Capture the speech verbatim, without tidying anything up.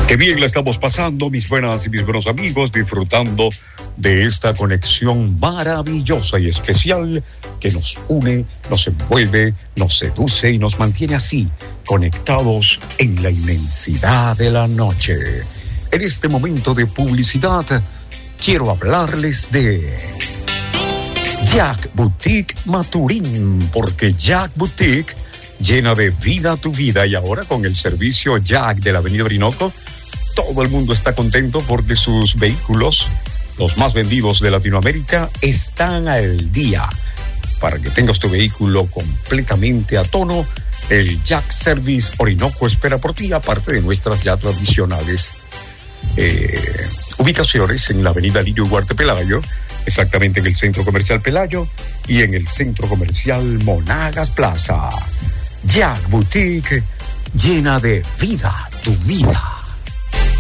Qué bien la estamos pasando, mis buenas y mis buenos amigos, disfrutando de esta conexión maravillosa y especial que nos une, nos envuelve, nos seduce y nos mantiene así, conectados en la inmensidad de la noche. En este momento de publicidad, quiero hablarles de Jack Boutique Maturín, porque Jack Boutique llena de vida tu vida. Y ahora con el servicio Jack de la Avenida Orinoco, todo el mundo está contento porque sus vehículos, los más vendidos de Latinoamérica, están al día. Para que tengas tu vehículo completamente a tono, el Jack Service Orinoco espera por ti, aparte de nuestras ya tradicionales eh, ubicaciones en la Avenida Lirio Duarte Pelayo, exactamente en el Centro Comercial Pelayo y en el Centro Comercial Monagas Plaza. Jack Boutique, llena de vida tu vida.